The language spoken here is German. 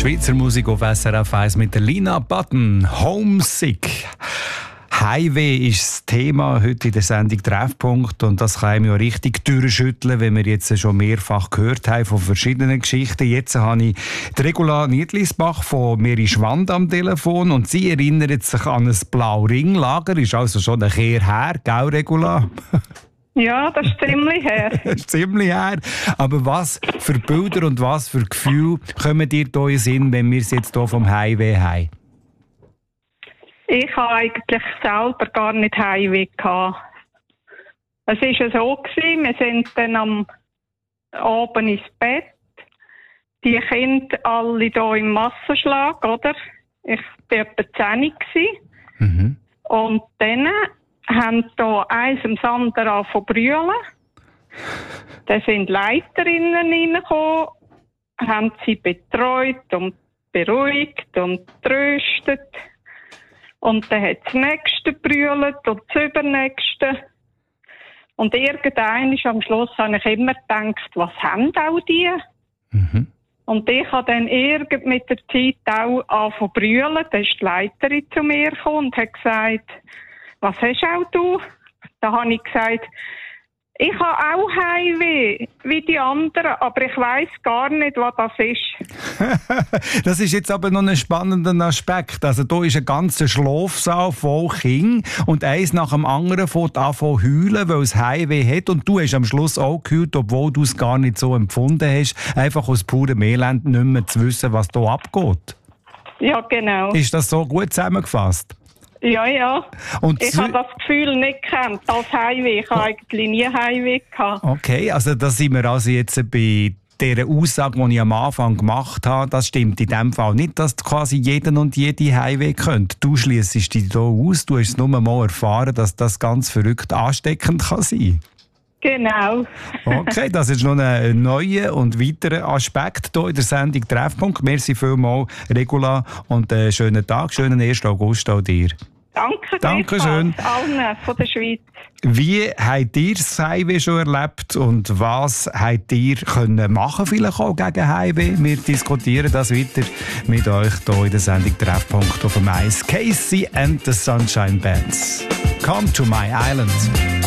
Schweizer Musik auf SRF 1 mit der Lina Button. Homesick. Heimweh ist das Thema heute in der Sendung Treffpunkt und das kann einem ja richtig durchschütteln, wenn wir jetzt schon mehrfach gehört haben von verschiedenen Geschichten. Jetzt habe ich die Regula Niedlisbach von Meri Schwand am Telefon und sie erinnert sich an ein Blau-Ring-Lager. Ist also schon ein Kehr her, gell Regula? Ja, das ist ziemlich her. Das ist ziemlich her. Aber was für Bilder und was für Gefühle kommen dir hier in den Sinn, wenn wir es jetzt hier vom Heimweh haben? Ich habe eigentlich selber gar nicht Heimweh gehabt. Es war ja so, wir sind dann am Abend ins Bett. Die Kinder alle hier im Massenschlag, oder? Ich war etwa 10 gewesen. Und dann haben hier eins am anderen angefangen zu brüllen. Da sind Leiterinnen reingekommen, haben sie betreut und beruhigt und tröstet. Und dann hat das Nächste gebrüllt und das Übernächste. Und irgendwann am Schluss habe ich immer gedacht, was haben auch die? Und ich habe dann mit der Zeit auch angefangen zu brüllen. Da ist die Leiterin zu mir gekommen und hat gesagt, was hast auch du? Da habe ich gesagt, ich habe auch Heimweh, wie die anderen, aber ich weiss gar nicht, was das ist. Das ist jetzt aber noch ein spannender Aspekt. Also da ist ein ganzer Schlafsaal voll Kinder und eins nach dem anderen fängt an zu heulen, weil es Heimweh hat und du hast am Schluss auch geheult, obwohl du es gar nicht so empfunden hast, einfach aus purem Elend nicht mehr zu wissen, was da abgeht. Ja, genau. Ist das so gut zusammengefasst? Ja, ja. Und ich habe das Gefühl nicht gekannt als Heimweh. Ich habe eigentlich nie Heimweh gehabt. Okay, also da sind wir also jetzt bei dieser Aussage, die ich am Anfang gemacht habe. Das stimmt in dem Fall nicht, dass quasi jeden und jede Heimweh könnte. Du schliessest dich hier aus. Du hast nur mal erfahren, dass das ganz verrückt ansteckend kann sein. Genau. Okay, das ist noch ein neuer und weiterer Aspekt hier in der Sendung Treffpunkt. Merci vielmals, Regula, und einen schönen Tag, schönen 1. August auch dir. Danke schön. Allen von der Schweiz. Wie habt ihr das Heimweh schon erlebt und was habt ihr können machen vielleicht auch gegen Heimweh? Wir diskutieren das weiter mit euch hier in der Sendung Treffpunkt auf dem Eis. Casey and the Sunshine Bands. Come to my island.